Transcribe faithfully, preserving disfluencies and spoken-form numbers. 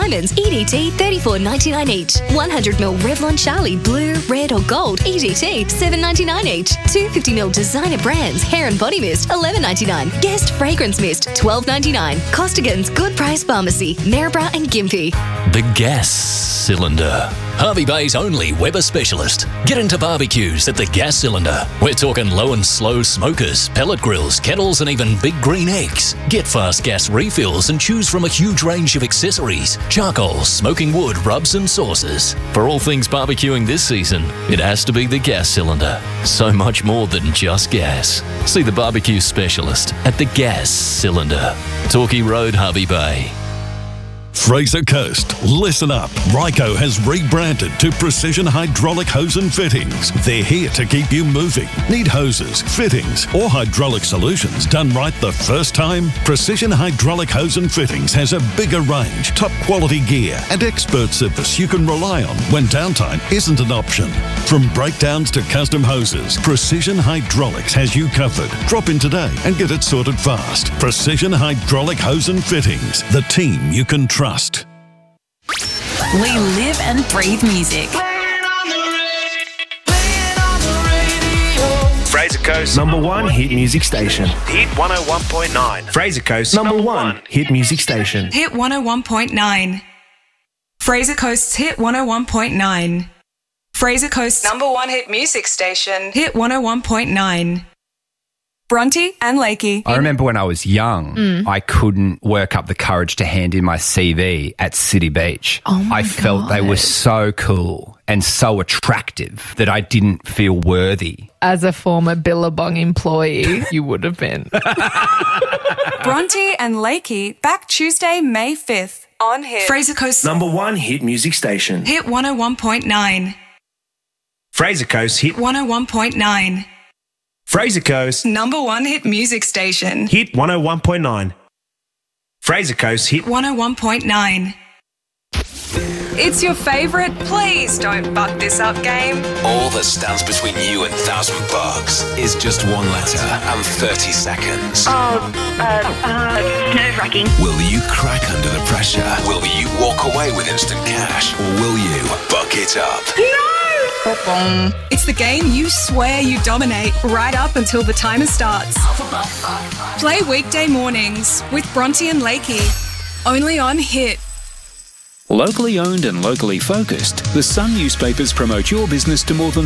diamonds, E D T thirty-four ninety-nine each. one hundred milliliter Revlon Charlie, blue, red or gold, E D T seven ninety-nine each. two hundred fifty milliliter designer brands, hair and body mist, eleven ninety-nine. Guest fragrance mist, twelve ninety-nine. Costigan's Good Price Pharmacy, Maryborough and Gympie. The Gas Cylinder. Hervey Bay's only Weber specialist. Get into barbecues at the Gas Cylinder. We're talking low and slow smokers, pellet grills, kettles and even big green eggs. Get fast gas refills and choose from a huge range of accessories, charcoal, smoking wood, rubs and sauces. For all things barbecuing this season, it has to be the Gas Cylinder. So much more than just gas. See the barbecue specialist at the Gas Cylinder. Torquay Road, Hervey Bay. Fraser Coast, listen up. Ryco has rebranded to Precision Hydraulic Hose and Fittings. They're here to keep you moving. Need hoses, fittings, or hydraulic solutions done right the first time? Precision Hydraulic Hose and Fittings has a bigger range, top quality gear, and expert service you can rely on when downtime isn't an option. From breakdowns to custom hoses, Precision Hydraulics has you covered. Drop in today and get it sorted fast. Precision Hydraulic Hose and Fittings, the team you can trust. We live and breathe music. Fraser Coast number one hit music station. Hit one oh one point nine. Fraser Coast number one hit music station. Hit one oh one point nine. Fraser Coast's Hit one oh one point nine. Fraser Coast's number one hit music station. Hit one oh one point nine. Bronte and Lakey. I remember when I was young, mm. I couldn't work up the courage to hand in my C V at City Beach. Oh my I felt God. they were so cool and so attractive that I didn't feel worthy. As a former Billabong employee, you would have been. Bronte and Lakey back Tuesday, May fifth on Hit. Fraser Coast's number one hit music station. Hit one oh one point nine. Fraser Coast Hit one oh one point nine. Fraser Coast number one hit music station. Hit one oh one point nine. Fraser Coast Hit one oh one point nine. It's your favourite Please Don't Buck This Up game. All that stands between you and thousand bucks is just one letter and thirty seconds. Oh, uh, uh, nerve-wracking. Will you crack under the pressure? Will you walk away with instant cash? Or will you buck it up? No! It's the game you swear you dominate right up until the timer starts. Play weekday mornings with Bronte and Lakey. Only on Hit. Locally owned and locally focused, the Sun newspapers promote your business to more than